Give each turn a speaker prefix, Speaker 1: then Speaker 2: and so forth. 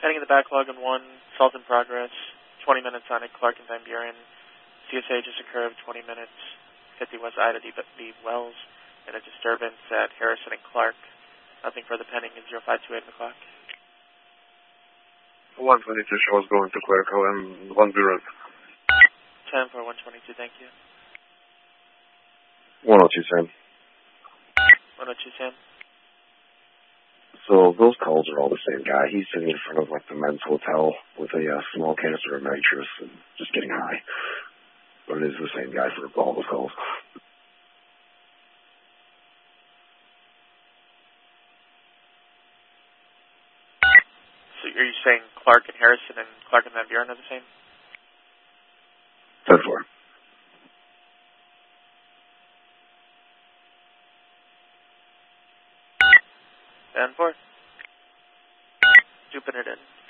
Speaker 1: Heading in the backlog on 1, salt in progress, 20 minutes on at Clark and Van Buren. CSA just occurred 20 minutes, 50 West Ida D. Wells, and a disturbance at Harrison and Clark. Nothing further pending in 0528 o'clock.
Speaker 2: 122 shows going to Clerico and 1 Buren.
Speaker 1: 10 for 122, thank you.
Speaker 2: 102, Sam.
Speaker 1: 102, Sam.
Speaker 2: So those calls are all the same guy. He's sitting in front of like the men's hotel with a small canister of nitrous and just getting high. But it is the same guy for all those calls.
Speaker 1: So are you saying Clark and Harrison and Clark and Van Buren are the same?
Speaker 2: 10-4.
Speaker 1: 10-4. Duping it in.